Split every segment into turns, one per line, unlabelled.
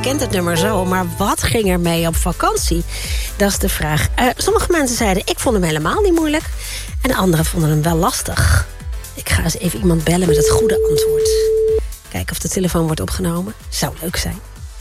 kent het nummer zo, maar wat ging er mee op vakantie? Dat is de vraag. Sommige mensen zeiden, ik vond hem helemaal niet moeilijk. En anderen vonden hem wel lastig. Ik ga eens even iemand bellen met het goede antwoord. Kijken of de telefoon wordt opgenomen. Zou leuk zijn.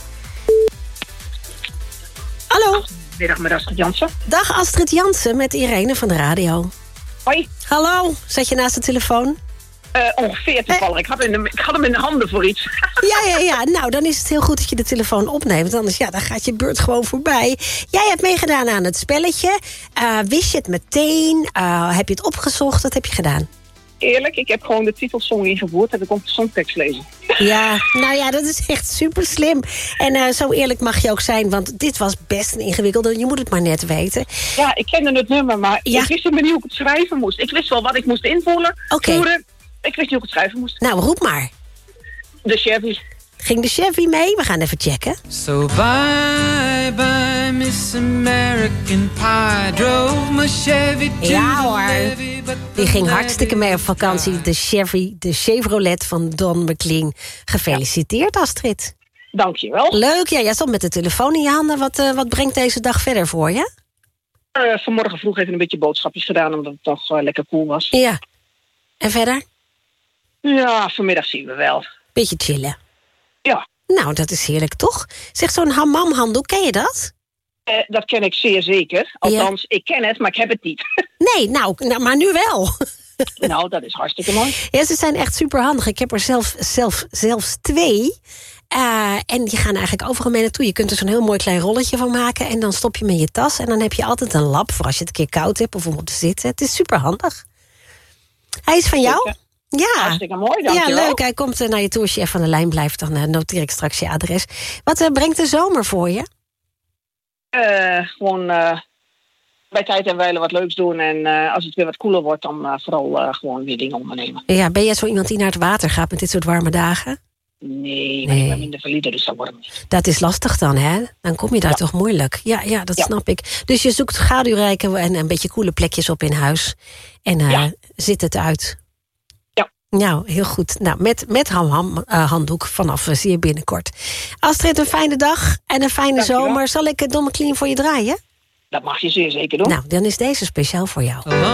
Hallo.
Middag met Astrid Jansen.
Dag Astrid Jansen met Irene van de radio.
Hoi.
Hallo, zat je naast de telefoon?
Ongeveer toevallig. Ik had hem in de handen voor iets.
Ja. Nou, dan is het heel goed dat je de telefoon opneemt. Anders dan gaat je beurt gewoon voorbij. Jij hebt meegedaan aan het spelletje. Wist je het meteen? Heb je het opgezocht? Wat heb je gedaan?
Eerlijk, ik heb gewoon de titelsong ingevoerd. Heb ik ook de songtekst lezen.
Ja, nou ja, dat is echt super slim. En zo eerlijk mag je ook zijn, want dit was best een ingewikkelde. Je moet het maar net weten.
Ja, ik kende het nummer, maar ik wist niet hoe ik het schrijven moest. Ik wist wel wat ik moest invullen. Voeren. Ik wist niet hoe ik het schrijven moest.
Nou, roep maar.
De Chevy.
Ging de Chevy mee? We gaan even checken.
So bye bye Miss American Pie. Drove my Chevy to
ja hoor,
levee,
die ging hartstikke mee op vakantie. De Chevy, de Chevrolet van Don McLean. Gefeliciteerd Astrid.
Dankjewel.
Leuk, ja, jij stond met de telefoon in je handen. Wat brengt deze dag verder voor je?
Vanmorgen vroeg even een beetje boodschapjes gedaan, omdat het toch lekker koel was.
Ja. En verder?
Ja, vanmiddag zien we wel.
Beetje chillen.
Ja.
Nou, dat is heerlijk, toch? Zeg, zo'n hammam-handdoek, ken je dat?
Dat ken ik zeer zeker. Althans, ik ken het, maar ik heb het niet.
Nee, nou maar nu wel.
Nou, dat is hartstikke mooi.
Ja, ze zijn echt super handig. Ik heb er zelfs 2. En die gaan eigenlijk overal mee naartoe. Je kunt er zo'n heel mooi klein rolletje van maken. En dan stop je hem in je tas. En dan heb je altijd een lap voor als je het een keer koud hebt of om op te zitten. Het is super handig. Hij is van jou?
Zeker.
Ja.
Hartstikke mooi, dankjewel.
Ja, leuk. Hij komt naar je toe als je even aan de lijn blijft. Dan noteer ik straks je adres. Wat brengt de zomer voor je?
Gewoon bij tijd en wijle wat leuks doen. En als het weer wat koeler wordt, dan vooral gewoon weer dingen ondernemen. Ja,
ben jij zo iemand die naar het water gaat met dit soort warme dagen?
Nee. Ik ben minder verliefd, dus dat warm niet.
Dat is lastig dan, hè? Dan kom je daar toch moeilijk. Ja, dat snap ik. Dus je zoekt schaduwrijke en een beetje koele plekjes op in huis. En zit het uit. Nou, heel goed. Nou, met handdoek vanaf zeer binnenkort. Astrid, een fijne dag en een fijne zomer. Zal ik Don McLean voor je draaien?
Dat mag je zeer zeker doen.
Nou, dan is deze speciaal voor jou.